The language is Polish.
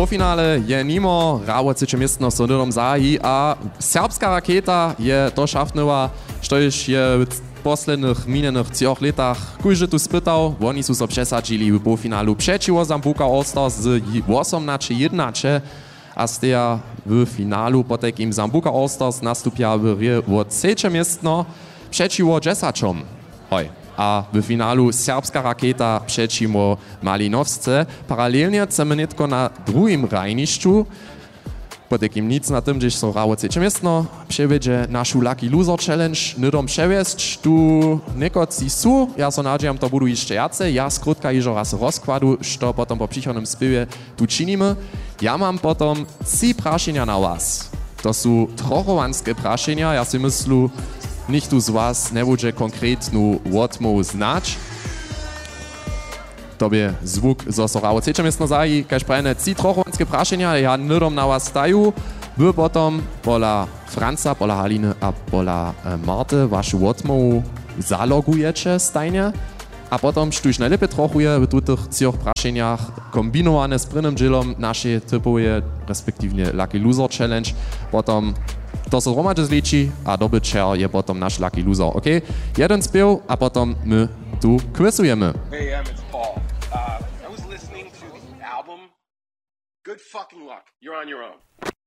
półfinale je nimo, rało cycie miestno so nydom zahi, a serbska raketa je došaftnyła, štož je w poslednych minionych 3 latach kujże tu spytał, oni su so przesadzili w półfinalu przeciwo Zambuca All Stars z 18-11, a z teja w finalu potek im Zambuca All Stars nastupia w rie o 3 miestno przeciwo Jesaczom. A w finalu serbska raketa przeciwko Malinowsce. Paralelnie chcemy netko na drugim rajniszczu, po takim nic na tym, gdzieś są rało trzecie miestno, przewiedzie naszą Lucky Loser Challenge, nydom przewiesć, tu niekoci su, ja so nadziejam, to budu jeszcze jace, ja skrótka iżo raz rozkładu, što potom po przychodnym spiewie tu czynimy. Ja mam potom 3 praszenia na was. To są trochovanskie praszenia, ja si myslu, nikt z was nie będzie konkretną łotmą znać. Tobie zwuk zosorało trzecie miestno zahi, kaž prajene 3 trochovanskie praszenia, ja nydom na was staju, wy potom pola Franca, pola Haliny a pola Marty waszą łotmą zalogujecie stajnie, a potom štuž najlepiej trochuje w tutych 3 praszeniach kombinowane z prynnym dzielom naszej typowej, respektywnie Lucky Loser Challenge, potom to so hromadźe zliči a dobyčer je potom naš Lucky Loser, ok? Jeden spiew, a potom my tu quizujemy. Hey, it's Paul. I was listening to the album. Good fucking luck. You're on your own.